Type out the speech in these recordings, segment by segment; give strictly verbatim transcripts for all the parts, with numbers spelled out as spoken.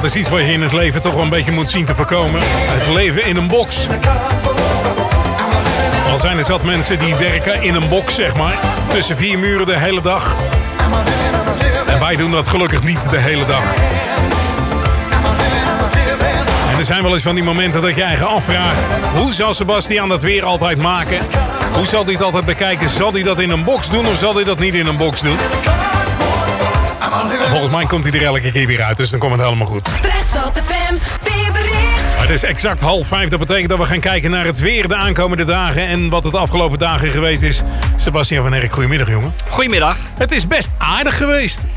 is iets wat je in het leven toch wel een beetje moet zien te voorkomen. Het leven in een box. Al zijn er zat mensen die werken in een box, zeg maar. Tussen vier muren de hele dag. En wij doen dat gelukkig niet de hele dag. En er zijn wel eens van die momenten dat je eigen afvraagt... hoe zal Sebastian dat weer altijd maken? Hoe zal hij het altijd bekijken? Zal hij dat in een box doen of zal hij dat niet in een box doen? En volgens mij komt hij er elke keer weer uit, dus dan komt het helemaal goed. Pretstad F M, weerbericht. Maar het is exact half vijf. Dat betekent dat we gaan kijken naar het weer de aankomende dagen... en wat het de afgelopen dagen geweest is. Sebastian van Erk, goedemiddag, jongen. Goedemiddag. Het is best aardig geweest.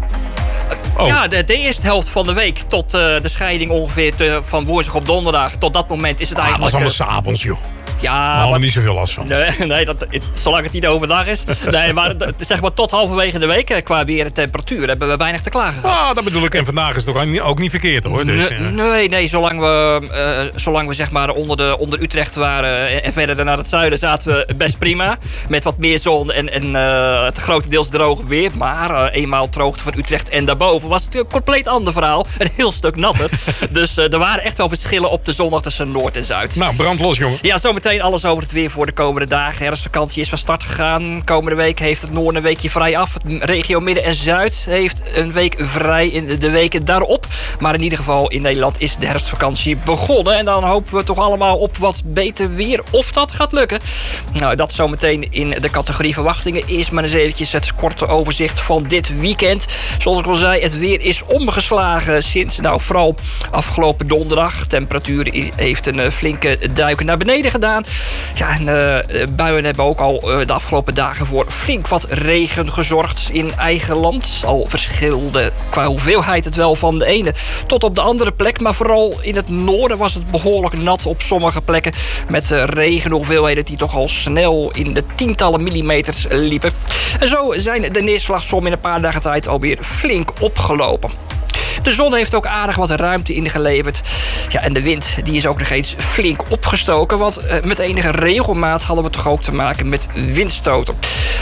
Oh. Ja, de, de eerste helft van de week tot uh, de scheiding ongeveer te, van woensdag op donderdag. Tot dat moment is het ah, eigenlijk... Dat was allemaal 's avonds, joh. Ja, daar hadden we wat, niet zoveel last van. Nee, nee dat, het, zolang het niet overdag is. Nee, maar zeg maar tot halverwege de week qua weer en temperatuur hebben we weinig te klagen gehad. Ah, dat bedoel ik. En vandaag is het toch ook niet verkeerd, hoor. Dus, nee, nee, nee, zolang we, uh, zolang we zeg maar onder, de, onder Utrecht waren en verder naar het zuiden zaten we best prima. Met wat meer zon en, en uh, het grotendeels droog weer. Maar uh, eenmaal het droogte van Utrecht en daarboven was het een compleet ander verhaal. Een heel stuk natter. Dus uh, er waren echt wel verschillen op de zondag tussen Noord en Zuid. Nou, brand los, jongen. Ja, zometeen alles over het weer voor de komende dagen. Herfstvakantie is van start gegaan. Komende week heeft het noorden een weekje vrij af. Het regio Midden en Zuid heeft een week vrij in de weken daarop. Maar in ieder geval in Nederland is de herfstvakantie begonnen. En dan hopen we toch allemaal op wat beter weer. Of dat gaat lukken. Nou, dat zometeen in de categorie verwachtingen. Eerst maar eens eventjes het korte overzicht van dit weekend. Zoals ik al zei, het weer is omgeslagen sinds nou vooral afgelopen donderdag. Temperatuur heeft een flinke duik naar beneden gedaan. Ja, en uh, buien hebben ook al uh, de afgelopen dagen voor flink wat regen gezorgd in eigen land. Al verschilde qua hoeveelheid het wel van de ene tot op de andere plek. Maar vooral in het noorden was het behoorlijk nat op sommige plekken. Met uh, regenhoeveelheden die toch al snel in de tientallen millimeters liepen. En zo zijn de neerslagsommen in een paar dagen tijd alweer flink opgelopen. De zon heeft ook aardig wat ruimte ingeleverd. Ja, en de wind die is ook nog eens flink opgestoken. Want uh, met enige regelmaat hadden we toch ook te maken met windstoten.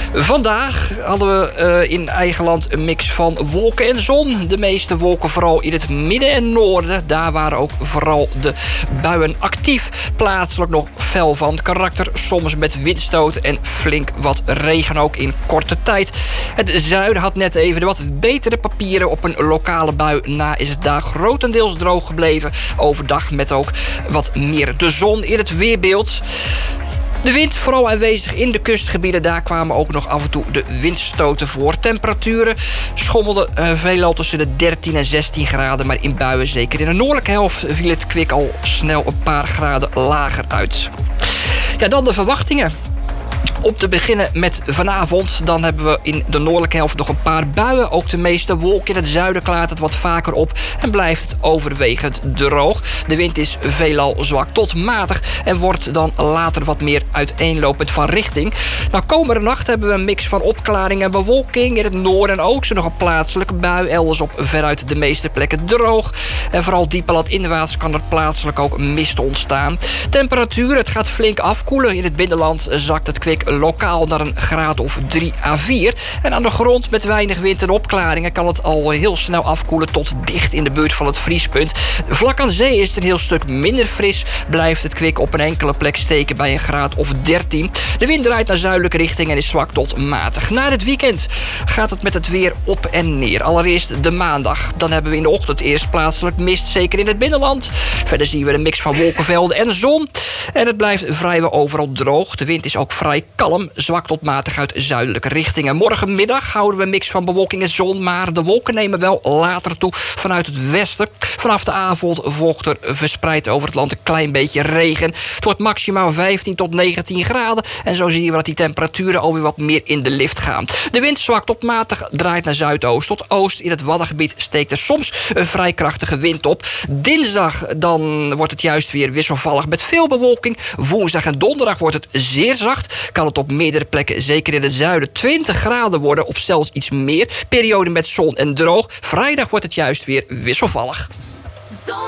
Vandaag hadden we uh, in eigen land een mix van wolken en zon. De meeste wolken vooral in het midden en noorden. Daar waren ook vooral de buien actief. Plaatselijk nog fel van karakter. Soms met windstoten en flink wat regen ook in korte tijd. Het zuiden had net even de wat betere papieren op een lokale bui. Na is het daar grotendeels droog gebleven. Overdag met ook wat meer de zon in het weerbeeld. De wind vooral aanwezig in de kustgebieden. Daar kwamen ook nog af en toe de windstoten voor. Temperaturen schommelden uh, veelal tussen de dertien en zestien graden. Maar in buien, zeker in de noordelijke helft, viel het kwik al snel een paar graden lager uit. Ja, dan de verwachtingen. Om te beginnen met vanavond. Dan hebben we in de noordelijke helft nog een paar buien. Ook de meeste wolken in het zuiden klaart het wat vaker op. En blijft het overwegend droog. De wind is veelal zwak tot matig. En wordt dan later wat meer uiteenlopend van richting. Nou, komende nacht hebben we een mix van opklaring en bewolking. In het noorden en oosten nog een plaatselijke bui. Elders op veruit de meeste plekken droog. En vooral diepe landinwaarts kan er plaatselijk ook mist ontstaan. Temperatuur, het gaat flink afkoelen. In het binnenland zakt het kwik lokaal naar een graad of drie à vier. En aan de grond met weinig wind en opklaringen kan het al heel snel afkoelen tot dicht in de buurt van het vriespunt. Vlak aan zee is het een heel stuk minder fris. Blijft het kwik op een enkele plek steken bij een graad of dertien. De wind draait naar zuidelijke richting en is zwak tot matig. Na het weekend gaat het met het weer op en neer. Allereerst de maandag. Dan hebben we in de ochtend eerst plaatselijk mist, zeker in het binnenland. Verder zien we een mix van wolkenvelden en zon. En het blijft vrijwel overal droog. De wind is ook vrij kalm, zwak tot matig uit zuidelijke richtingen. Morgenmiddag houden we een mix van bewolking en zon, maar de wolken nemen wel later toe vanuit het westen. Vanaf de avond volgt er verspreid over het land een klein beetje regen. Het wordt maximaal vijftien tot negentien graden. En zo zien we dat die temperaturen alweer wat meer in de lift gaan. De wind zwak tot matig draait naar zuidoost tot oost. In het Waddengebied steekt er soms een vrij krachtige wind op. Dinsdag dan wordt het juist weer wisselvallig met veel bewolking. Woensdag en donderdag wordt het zeer zacht. Kan het op meerdere plekken, zeker in het zuiden, twintig graden worden of zelfs iets meer. Periode met zon en droog. Vrijdag wordt het juist weer wisselvallig. Zon.